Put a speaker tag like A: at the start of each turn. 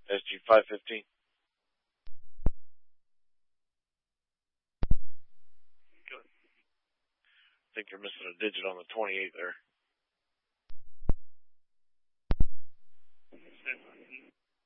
A: SG 515.
B: Good.
A: I think you're missing a digit on the 28 there.